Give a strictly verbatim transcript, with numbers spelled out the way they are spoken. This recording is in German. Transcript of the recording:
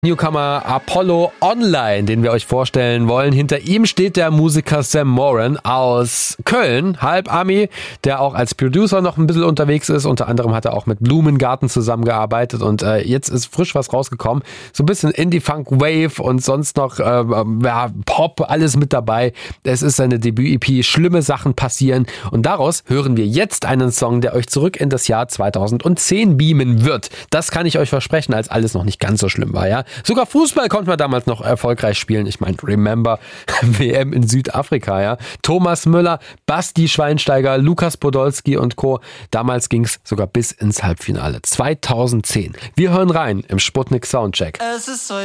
Newcomer Apollo Online, den wir euch vorstellen wollen. Hinter ihm steht der Musiker Sam Moran aus Köln, halb Ami, der auch als Producer noch ein bisschen unterwegs ist. Unter anderem hat er auch mit Blumengarten zusammengearbeitet und äh, jetzt ist frisch was rausgekommen. So ein bisschen Indie-Funk, Wave und sonst noch äh, ja, Pop, alles mit dabei. Es ist seine Debüt-E P, Schlimme Sachen passieren und daraus hören wir jetzt einen Song, der euch zurück in das Jahr zweitausendzehn beamen wird. Das kann ich euch versprechen, als alles noch nicht ganz so schlimm war, ja. Sogar Fußball konnte man damals noch erfolgreich spielen. Ich meine, remember W M in Südafrika, ja. Thomas Müller, Basti Schweinsteiger, Lukas Podolski und Co. Damals ging es sogar bis ins Halbfinale. zweitausendzehn. Wir hören rein im Sputnik Soundcheck. Es ist so